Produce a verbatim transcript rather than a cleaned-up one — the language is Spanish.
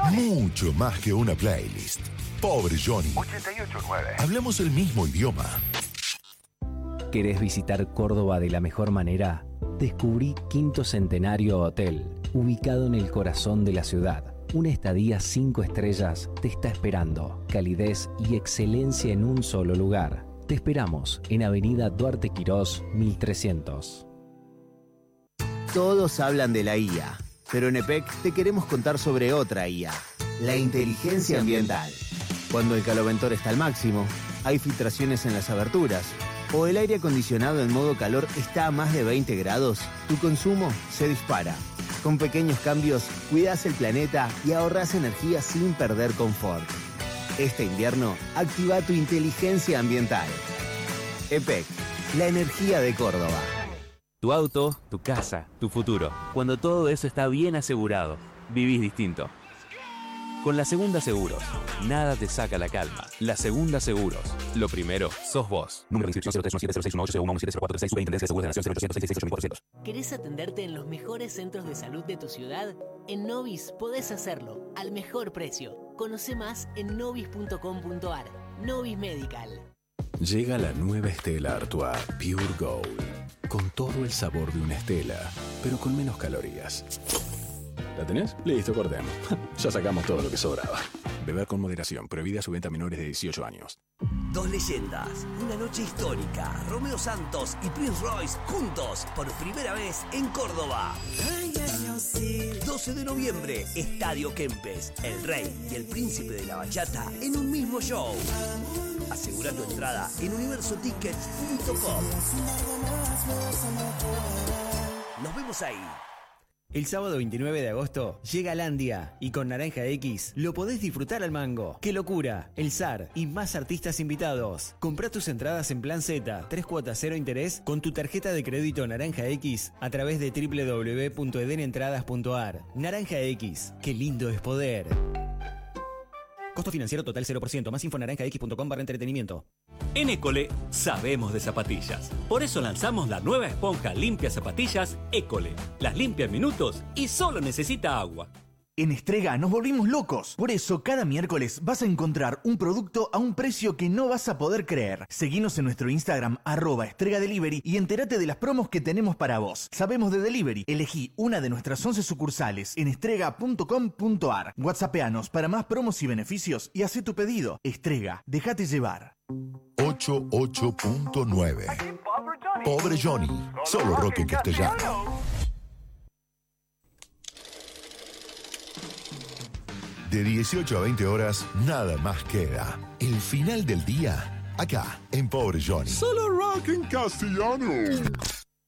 Mucho más que una playlist. Pobre Johnny. ochenta y ocho nueve. Hablamos el mismo idioma. ¿Querés visitar Córdoba de la mejor manera? Descubrí Quinto Centenario Hotel, ubicado en el corazón de la ciudad. Una estadía cinco estrellas te está esperando. Calidez y excelencia en un solo lugar. Te esperamos en Avenida Duarte Quirós, mil trescientos. Todos hablan de la I A, pero en E P E C te queremos contar sobre otra I A, la inteligencia ambiental. Cuando el caloventor está al máximo, hay filtraciones en las aberturas, o el aire acondicionado en modo calor está a más de veinte grados, tu consumo se dispara. Con pequeños cambios, cuidas el planeta y ahorras energía sin perder confort. Este invierno, activa tu inteligencia ambiental. E P E C, la energía de Córdoba. Tu auto, tu casa, tu futuro. Cuando todo eso está bien asegurado, vivís distinto. Con La Segunda Seguros, nada te saca la calma. La Segunda Seguros. Lo primero, sos vos. Número de inscripción cero tres uno siete cero seis uno ocho cero uno siete cero cuatro tres seis. Superintendencia de Seguros de la Nación cero ochocientos seiscientos sesenta y ocho mil cuatrocientos. ¿Querés atenderte en los mejores centros de salud de tu ciudad? En Novis podés hacerlo al mejor precio. Conoce más en novis punto com punto ar. Novis Medical. Llega la nueva Stella Artois Pure Gold, con todo el sabor de una Stella, pero con menos calorías. ¿La tenés? Listo, cortemos. Ya sacamos todo lo que sobraba. Beber con moderación, prohibida su venta a menores de dieciocho años. Dos leyendas, una noche histórica. Romeo Santos y Prince Royce juntos por primera vez en Córdoba. doce de noviembre, Estadio Kempes. El Rey y el Príncipe de la Bachata en un mismo show. Asegura tu entrada en universo tickets punto com. Nos vemos ahí. El sábado veintinueve de agosto llega Landia y con Naranja X lo podés disfrutar al mango. ¡Qué locura! El S A R y más artistas invitados. Comprá tus entradas en Plan Z, tres cuotas cero interés con tu tarjeta de crédito Naranja X a través de doble u doble u doble u punto edenentradas punto ar. Naranja X, qué lindo es poder. Costo financiero total cero por ciento. Más info naranja x punto com barra entretenimiento. En École sabemos de zapatillas. Por eso lanzamos la nueva esponja limpia zapatillas École. Las limpia en minutos y solo necesita agua. En Estrega nos volvimos locos. Por eso cada miércoles vas a encontrar un producto a un precio que no vas a poder creer. Seguinos en nuestro Instagram arroba Estrega Delivery y entérate de las promos que tenemos para vos. Sabemos de delivery. Elegí una de nuestras once sucursales en estrega punto com punto ar. WhatsAppeanos para más promos y beneficios y haz tu pedido. Estrega, déjate llevar. ochenta y ocho punto nueve. Pobre Johnny. Solo rock en castellano. De dieciocho a veinte horas, nada más queda. El final del día, acá, en Pobre Johnny. Solo rock en castellano.